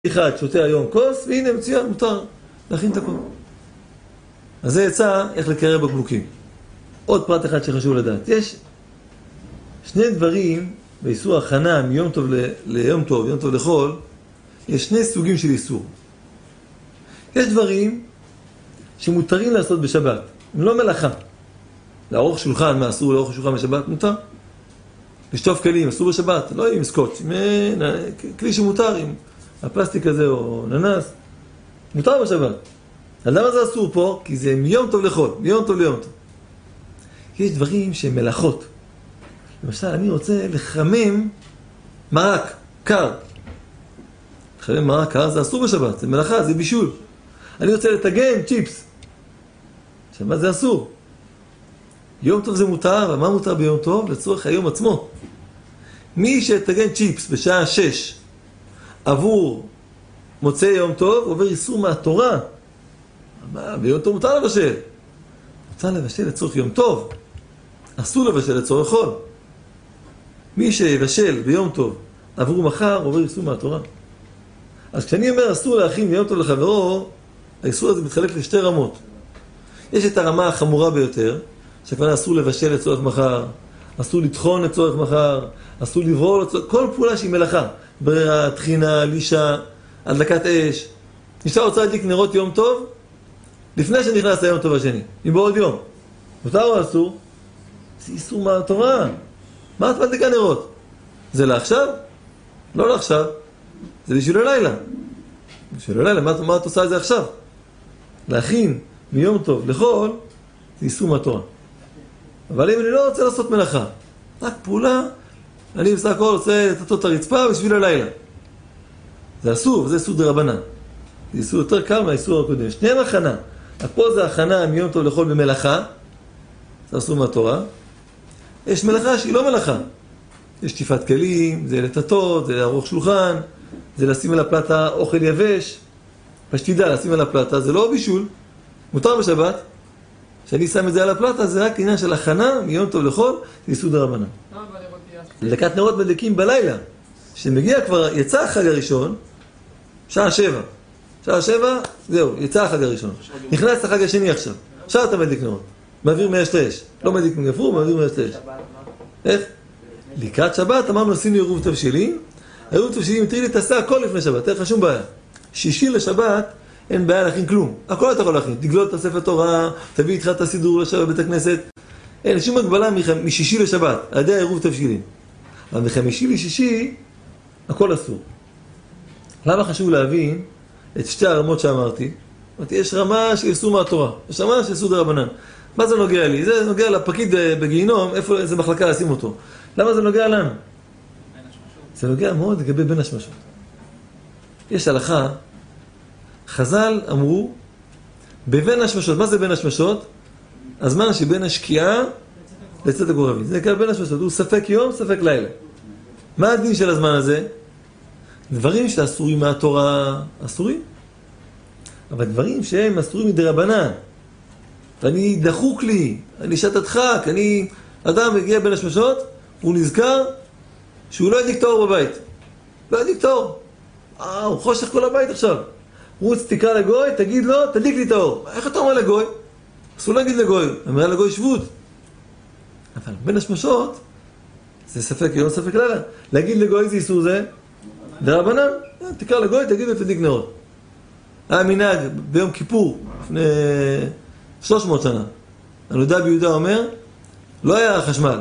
אחד שותה היום כוס, והנה מצוין, מותר להכין את הכל. אז זה יצא איך לקרר בקבוקים. עוד פרט אחד שחשוב לדעת. יש שני דברים באיסור הכנה מיום טוב ליום טוב, יום טוב לחול, יש שני סוגים של איסור. יש דברים שמותרים לעשות בשבת, הם לא מלאכה. לערוך שולחן, מה אסור לערוך שולחן בשבת? מותר. לשטוף כלים, אסור בשבת, לא עם סקוץ', עם כלי שמותר, עם הפלסטיק הזה או ננס, מותר בשבת. אז למה זה אסור פה? כי זה מיום טוב לחול, מיום טוב ליום טוב. יש דברים שהם מלאכות. למשל, אני רוצה לחמם מרק קר. לחמם מרק קר זה אסור בשבת, זה מלאכה, זה בישול. אני רוצה לטגן צ'יפס. שבת זה אסור. יום טוב זה מותר, ומה מותר ביום טוב? לצורך היום עצמו. מי שטגן צ'יפס בשעה 6 עבור מוצא יום טוב, עובר איסור מהתורה. ביום טוב מותר לבשל. מותר לבשל לצורך יום טוב. אסור לבשל לצורך חול. מי שיבשל ביום טוב עבור מחר, עובר איסור מהתורה. אז כשאני אומר אסור להכין ביום טוב לחברו, האיסור הזה מתחלק לשתי רמות. יש את הרמה החמורה ביותר, שכבר אסור לבשל לצורך מחר, אסור לטחון לצורך מחר, אסור לברור לצורך, כל פעולה שהיא מלאכה, ברירה, תחינה, לישה, הדלקת אש. אשתה רוצה להדליק נרות יום טוב, לפני שנכנס היום טוב השני, אם בעוד יום. מותר או אסור? זה איסור מהתורה. מה את מדליקה נרות? זה לעכשיו? לא לעכשיו. זה בשביל הלילה. בשביל הלילה, מה את עושה את זה עכשיו? להכין מיום טוב לחול, זה איסור מהתורה. אבל אם אני לא רוצה לעשות מלאכה, רק פעולה, אני בסך הכל רוצה לטטות את הרצפה בשביל הלילה. זה אסור, זה איסור דרבנן. זה איסור יותר קל מהאיסור הקודם. שניהם הכנה. פה זה הכנה מיום טוב לחול במלאכה, זה אסור מהתורה. יש מלאכה שהיא לא מלאכה. יש שטיפת כלים, זה לטטות, זה לערוך שולחן, זה לשים על הפלטה אוכל יבש. פשטידה, לשים על הפלטה, זה לא בישול. מותר בשבת. כשאני שם את זה על הפלטה, זה רק עניין של הכנה מיום טוב לחול, זה איסור דרבנן. הדלקת נרות מדליקים בלילה. כשמגיע כבר, יצא החג הראשון, שעה 7. שעה 7, זהו, יצא החג הראשון. נכנס החג השני עכשיו. עכשיו אתה מדליק נרות. מעביר מאש לאש. לא מדליק מגפרור, מעביר מאש לאש. איך? לקראת שבת, אמרנו, עשינו עירוב תבשילים. עירוב תבשילים תראי לי, תעשה הכל לפני שבת, אין לך שום בעיה. שישי לשבת, אין בעיה להכין כלום. הכל אתה יכול להכין. תגלול את הספר תורה, תביא איתך את הסידור לשבת בבית הכנסת. אין שום הגבלה משישי לשבת, על ידי העירוב תבשילים. אבל מחמישי לשישי, הכל אסור. למה חשוב להבין את שתי הרמות שאמרתי? יש רמה של איסור מהתורה, יש רמה של איסור דרבנן. מה זה נוגע לי? זה נוגע לפקיד בגיהינום, איזה מחלקה לשים אותו. למה זה נוגע לנו? זה נוגע מאוד לגבי בין השמשות. יש הלכה, חז"ל אמרו, בבין השמשות, מה זה בין השמשות? הזמן שבין השקיעה לצאת הגורבית. זה נקרא בין השמשות, הוא ספק יום, ספק לילה. מה הדין של הזמן הזה? דברים שאסורים מהתורה, אסורים. אבל דברים שהם אסורים מדרבנן. ואני דחוק לי, אני שתתחק, אדם מגיע בין השמשות, הוא נזכר שהוא לא ידליק את האור בבית. לא ידליק את האור. הוא חושך כל הבית עכשיו. רוץ תקרא לגוי, תגיד לו, תדליק לי את האור. איך אתה אומר לגוי? אסור להגיד לגוי, אומר לגוי שבות. אבל בין השמשות, זה ספק יום, ספק לילה. להגיד לגוי איזה איסור זה? דרבנן. תקרא לגוי, תגיד לו, תדליק נרות. היה מנהג ביום כיפור, לפני 300 שנה. הנודע ביהודה אומר, לא היה חשמל.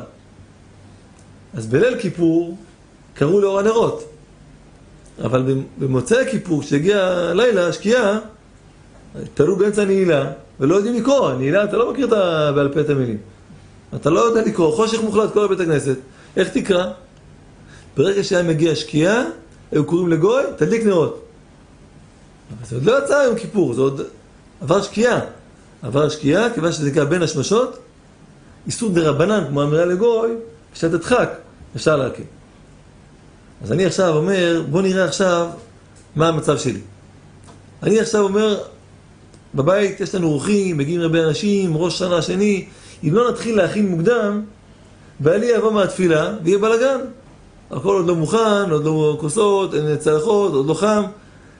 אז בליל כיפור, קראו לאור הנרות. אבל במוצאי כיפור, כשהגיע הלילה, השקיעה, תלו באמצע נעילה, ולא יודעים לקרוא. נעילה, אתה לא מכיר בעל פה את המילים. אתה לא יודע לקרוא, חושך מוחלט כל בית הכנסת. איך תקרא? ברגע שהיה מגיע השקיעה, היו קוראים לגוי, תדליק נרות. אבל זה עוד לא יצא היום כיפור, זה עוד עבר שקיעה. עבר שקיעה, כיוון שזה נקרא בין השמשות, איסור דרבנן, כמו אמירה לגוי, שתתחק, אפשר להקל. אז אני עכשיו אומר, בוא נראה עכשיו מה המצב שלי. אני עכשיו אומר, בבית יש לנו אורחים, מגיעים הרבה אנשים, ראש שנה שני, אם לא נתחיל להכין מוקדם, ואלי יבוא מהתפילה, ויהיה בלגן. הכל עוד לא מוכן, עוד לא כוסות, אין צלחות, עוד לא חם.